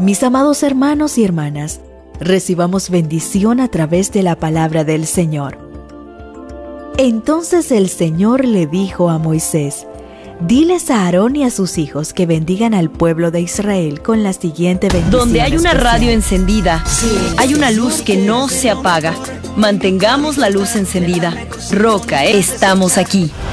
Mis amados hermanos y hermanas, recibamos bendición a través de la palabra del Señor. Entonces el Señor le dijo a Moisés: diles a Aarón y a sus hijos que bendigan al pueblo de Israel con la siguiente bendición. Donde hay una especial. radio encendida, hay una luz que no se apaga. Mantengamos la luz encendida. Roca, estamos aquí.